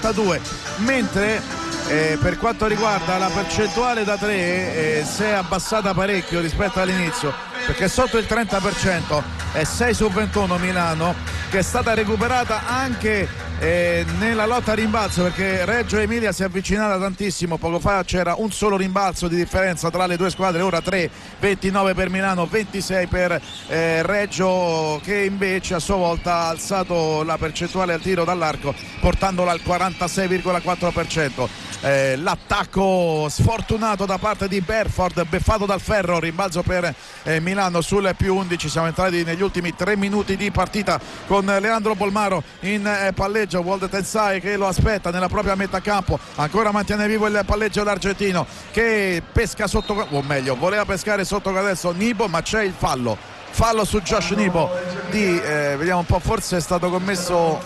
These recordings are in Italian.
92, mentre per quanto riguarda la percentuale da 3 si è abbassata parecchio rispetto all'inizio, perché sotto il 30% è 6 su 21 Milano, che è stata recuperata anche nella lotta a rimbalzo, perché Reggio Emilia si è avvicinata tantissimo. Poco fa c'era un solo rimbalzo di differenza tra le due squadre, ora 3, 29 per Milano, 26 per Reggio, che invece a sua volta ha alzato la percentuale al tiro dall'arco portandola al 46,4%. L'attacco sfortunato da parte di Berford, beffato dal ferro, rimbalzo per Milano sul più 11. Siamo entrati negli ultimi 3 minuti di partita con Leandro Bolmaro in palleggio. Walde Tensai che lo aspetta nella propria metà campo, ancora mantiene vivo il palleggio l'argentino che pesca sotto, o meglio voleva pescare sotto adesso Nibo, ma c'è il fallo su Josh Nibo vediamo un po', forse è stato commesso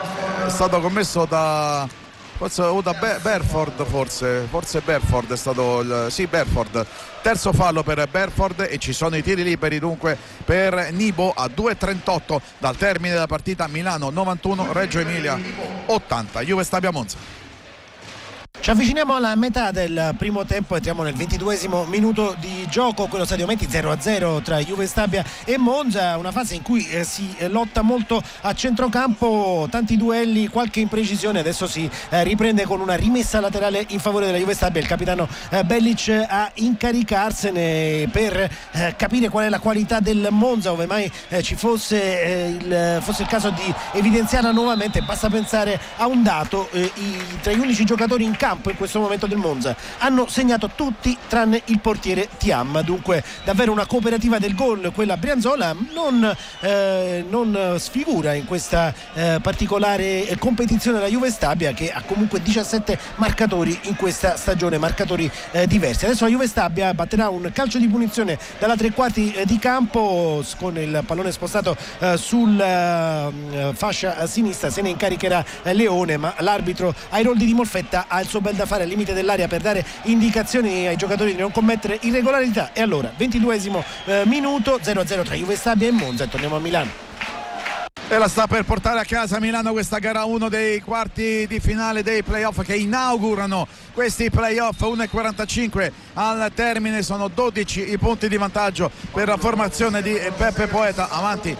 da Berford, forse Berford è stato Berford, terzo fallo per Berford, e ci sono i tiri liberi dunque per Nibo a 2:38 dal termine della partita. Milano 91, Reggio Emilia 80, Juve Stabia Monza. Ci avviciniamo alla metà del primo tempo, entriamo nel 22esimo minuto di gioco, quello Stadio Menti 0-0 tra Juve Stabia e Monza, una fase in cui si lotta molto a centrocampo, tanti duelli, qualche imprecisione. Adesso si riprende con una rimessa laterale in favore della Juve Stabia, il capitano Bellic a incaricarsene per capire qual è la qualità del Monza, ove mai ci fosse il caso di evidenziarla nuovamente. Basta pensare a un dato: tra gli unici giocatori in campo in questo momento del Monza hanno segnato tutti tranne il portiere Thiam, dunque davvero una cooperativa del gol quella brianzola. Non sfigura in questa particolare competizione la Juve Stabia, che ha comunque 17 marcatori in questa stagione, marcatori diversi. Adesso la Juve Stabia batterà un calcio di punizione dalla 3/4 di campo, con il pallone spostato sulla fascia sinistra. Se ne incaricherà Leone, ma l'arbitro Airoldi di Molfetta ha il suo bel da fare al limite dell'area per dare indicazioni ai giocatori di non commettere irregolarità. E allora 22esimo minuto, 0-0 tra Juve Stabia e Monza, e torniamo a Milano. E la sta per portare a casa Milano questa gara 1 dei quarti di finale dei playoff che inaugurano questi playoff. 1:45 al termine, sono 12 i punti di vantaggio per la formazione di Peppe Poeta, avanti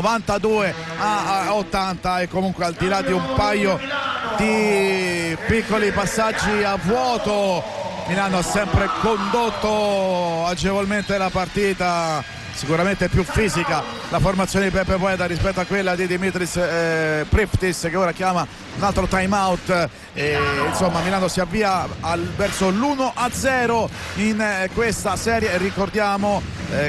92-80, e comunque al di là di un paio di piccoli passaggi a vuoto Milano ha sempre condotto agevolmente la partita. Sicuramente più fisica la formazione di Peppe Poeta rispetto a quella di Dimitris Priftis, che ora chiama un altro time out, insomma Milano si avvia verso l'1-0 in questa serie. Ricordiamo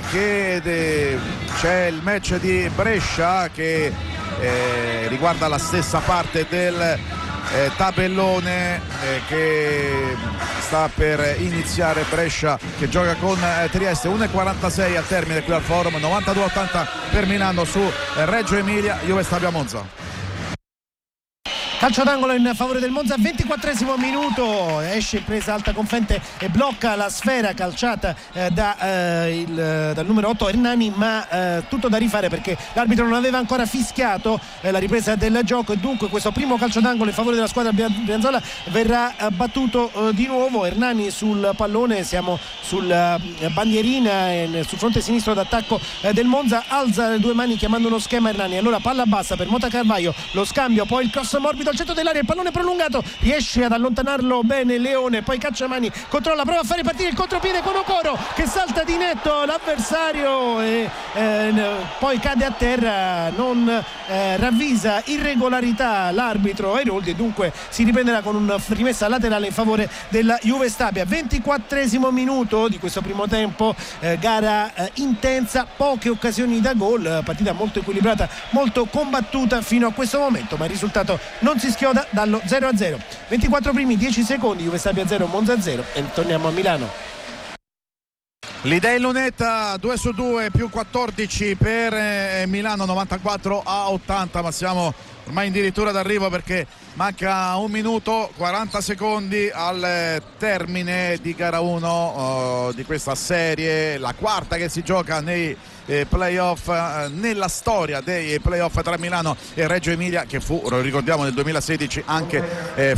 che c'è il match di Brescia che riguarda la stessa parte del tabellone che sta per iniziare. Brescia che gioca con Trieste, 1:46 al termine qui al Forum, 92-80 per Milano su Reggio Emilia, Juve Stabia Monza. Calcio d'angolo in favore del Monza, 24esimo minuto, esce in presa alta Confente e blocca la sfera calciata dal numero 8 Hernani, ma tutto da rifare perché l'arbitro non aveva ancora fischiato la ripresa del gioco, e dunque questo primo calcio d'angolo in favore della squadra brianzola verrà battuto di nuovo. Hernani sul pallone, siamo sulla bandierina sul fronte sinistro d'attacco del Monza, alza le due mani chiamando uno schema Hernani, allora palla bassa per Mota Carvaio, lo scambio, poi il cross morbido al centro dell'area, il pallone prolungato, riesce ad allontanarlo bene Leone, poi Cacciamani controlla, prova a fare partire il contropiede con Okoro che salta di netto l'avversario e poi cade a terra, non ravvisa irregolarità l'arbitro Airoldi, e dunque si riprenderà con una rimessa laterale in favore della Juve Stabia. 24esimo minuto di questo primo tempo, gara intensa, poche occasioni da gol, partita molto equilibrata, molto combattuta fino a questo momento, ma il risultato non si schioda dallo 0-0. 24 primi 10 secondi, Juve Stabia 0 Monza 0, e torniamo a Milano. L'idea in lunetta 2/2 più 14 per Milano, 94-80, ma siamo ormai addirittura d'arrivo perché manca 1 minuto 40 secondi al termine di gara 1 di questa serie, la quarta che si gioca nei playoff, nella storia dei playoff tra Milano e Reggio Emilia, che fu, lo ricordiamo, nel 2016 anche